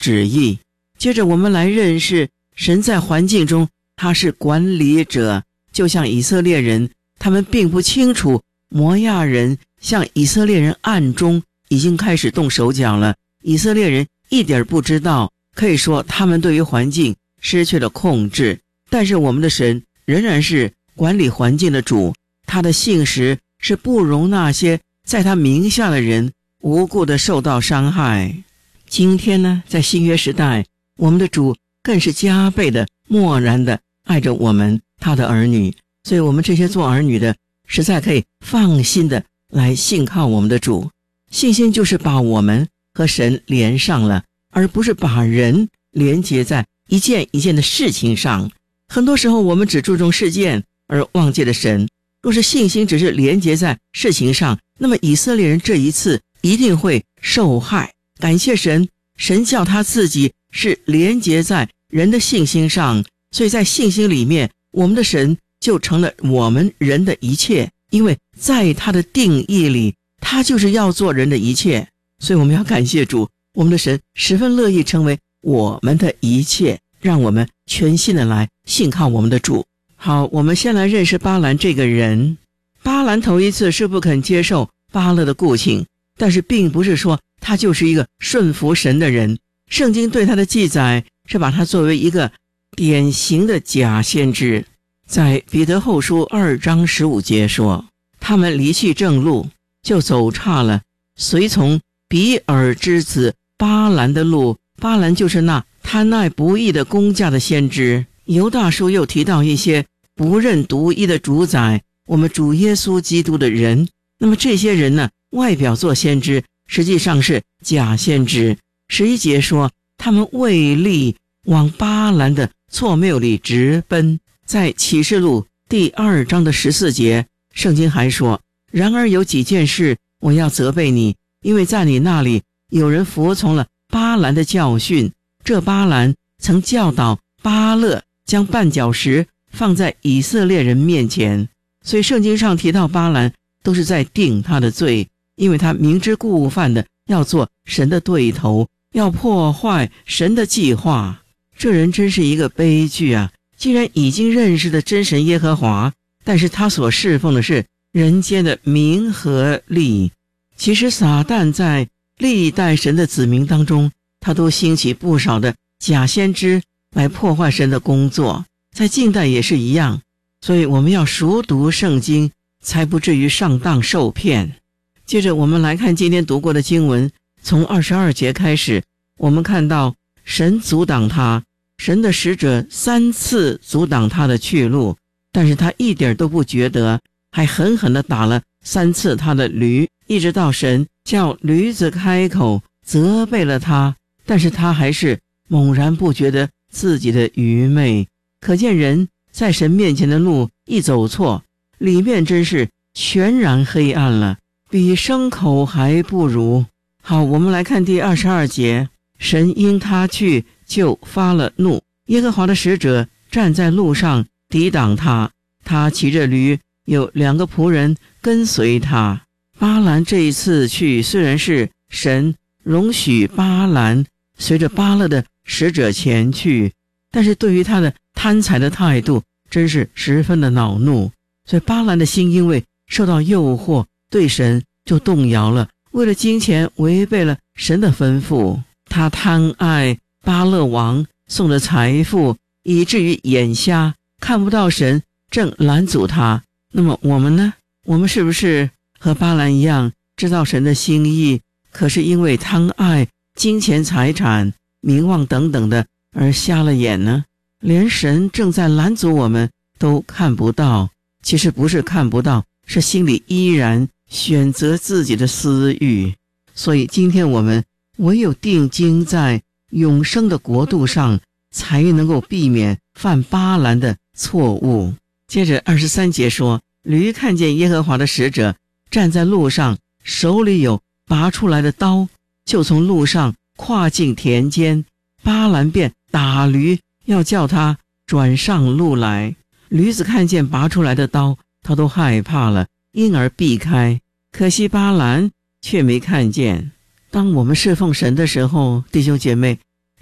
旨意。接着我们来认识神在环境中他是管理者，就像以色列人，他们并不清楚摩亚人向以色列人暗中已经开始动手脚了，以色列人一点不知道，可以说他们对于环境失去了控制。但是我们的神仍然是管理环境的主，他的信实是不容那些在他名下的人无故的受到伤害。今天呢，在新约时代，我们的主更是加倍的默然的爱着我们他的儿女，所以我们这些做儿女的实在可以放心的来信靠我们的主。信心就是把我们和神连上了，而不是把人连接在一件一件的事情上。很多时候我们只注重事件而忘记了神，若是信心只是连接在事情上，那么以色列人这一次一定会受害。感谢神，神叫他自己是连接在人的信心上，所以在信心里面，我们的神就成了我们人的一切，因为在他的定义里，他就是要做人的一切。所以我们要感谢主，我们的神十分乐意成为我们的一切，让我们全心的来信靠我们的主。好，我们先来认识巴兰这个人。巴兰头一次是不肯接受巴勒的雇请，但是并不是说他就是一个顺服神的人。圣经对他的记载是把他作为一个典型的假先知。在彼得后书2章15节说，他们离弃正路，就走岔了，随从比尔之子巴兰的路。巴兰就是那贪爱不义的工价的先知。犹大书又提到一些不认独一的主宰我们主耶稣基督的人，那么这些人呢，外表做先知，实际上是假先知。11节说，他们为利往巴兰的错谬里直奔。在启示录第2章的14节，圣经还说，然而有几件事我要责备你，因为在你那里有人服从了巴兰的教训。这巴兰曾教导巴勒将绊脚石放在以色列人面前，所以圣经上提到巴兰都是在定他的罪，因为他明知故犯的要做神的对头，要破坏神的计划。这人真是一个悲剧啊！既然已经认识的真神耶和华，但是他所侍奉的是人间的名和利。其实撒旦在历代神的子民当中，他都兴起不少的假先知来破坏神的工作，在近代也是一样。所以我们要熟读圣经，才不至于上当受骗。接着我们来看今天读过的经文，从22节开始，我们看到神阻挡他，神的使者3次阻挡他的去路，但是他一点都不觉得，还狠狠地打了3次他的驴，一直到神叫驴子开口责备了他，但是他还是猛然不觉得自己的愚昧。可见人在神面前的路一走错，里面真是全然黑暗了，比牲口还不如。好，我们来看第22节，神因他去就发了怒，耶和华的使者站在路上抵挡他，他骑着驴，有2个仆人跟随他。巴兰这一次去，虽然是神容许巴兰随着巴勒的使者前去，但是对于他的贪财的态度真是十分的恼怒，所以巴兰的心因为受到诱惑，对神就动摇了，为了金钱违背了神的吩咐。他贪爱巴勒王送的财富，以至于眼瞎，看不到神正拦阻他。那么我们呢？我们是不是和巴兰一样，知道神的心意，可是因为贪爱金钱财产名望等等的而瞎了眼呢？连神正在拦阻我们都看不到。其实不是看不到，是心里依然选择自己的私欲。所以今天我们唯有定睛在永生的国度上，才能够避免犯巴兰的错误。接着23节说，驴看见耶和华的使者站在路上，手里有拔出来的刀，就从路上跨进田间，巴兰便打驴，要叫他转上路来。驴子看见拔出来的刀，他都害怕了，因而避开。可惜巴兰却没看见。当我们侍奉神的时候，弟兄姐妹，